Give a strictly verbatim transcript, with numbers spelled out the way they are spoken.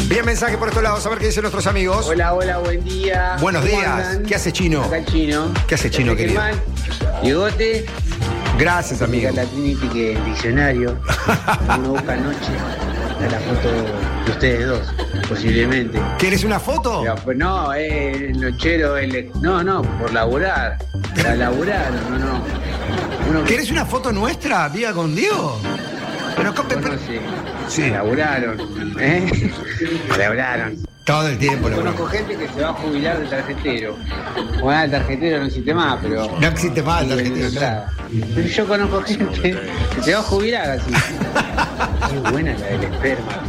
Bien, mensaje por estos lados, a ver qué dicen nuestros amigos. Hola, hola, buen día. Buenos ¿Cómo días. andan? ¿Qué hace Chino? Acá Chino. ¿Qué hace Chino, ¿Qué querido? mal? Llegote. Gracias, amigo. Acá la Trinity, que el diccionario. Uno busca anoche a la foto de ustedes dos, posiblemente. ¿Quieres una foto? Pero, pues no, eh, el nochero, el, no, no, por laburar. Para laburar, no, no. Uno que ¿Quieres una foto nuestra, amiga, con Diego? Pero, pero, pero- conoce, Sí. laburaron, ¿eh? Laburaron. todo el tiempo, lo Conozco conozco. gente que se va a jubilar de tarjetero. Bueno, el tarjetero no existe más, pero. No existe más el sigue tarjetero, vendiendo entrada. Pero yo conozco gente que se va a jubilar así. Qué buena la del esperma.